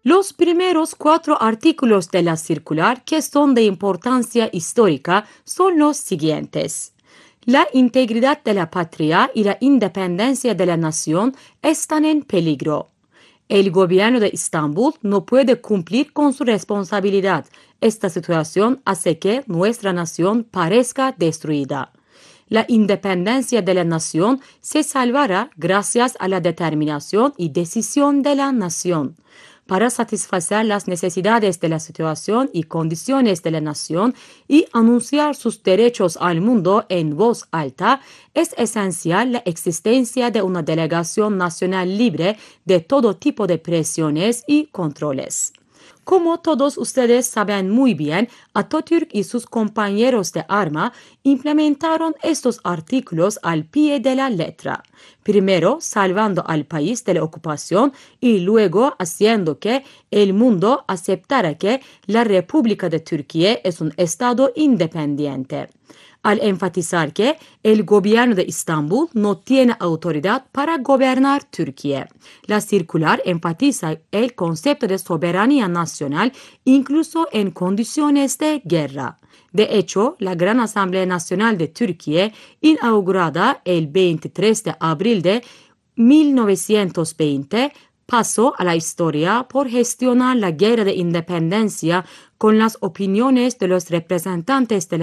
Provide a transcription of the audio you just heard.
Los primeros 4 artículos de la circular, que son de importancia histórica, son los siguientes. La integridad de la patria y la independencia de la nación están en peligro. El gobierno de Estambul no puede cumplir con su responsabilidad. Esta situación hace que nuestra nación parezca destruida. La independencia de la nación se salvará gracias a la determinación y decisión de la nación. Para satisfacer las necesidades de la situación y condiciones de la nación y anunciar sus derechos al mundo en voz alta, es esencial la existencia de una delegación nacional libre de todo tipo de presiones y controles. Como todos ustedes saben muy bien, Atatürk y sus compañeros de arma implementaron estos artículos al pie de la letra, primero salvando al país de la ocupación y luego haciendo que el mundo aceptara que la República de Turquía es un Estado independiente, al enfatizar que el gobierno de Estambul no tiene autoridad para gobernar Turquía. La circular enfatiza el concepto de soberanía nacional incluso en condiciones de guerra. De hecho, la Gran Asamblea Nacional de Turquía, inaugurada el 23 de abril de 1920, pasó a la historia por gestionar la guerra de independencia con las opiniones de los representantes de la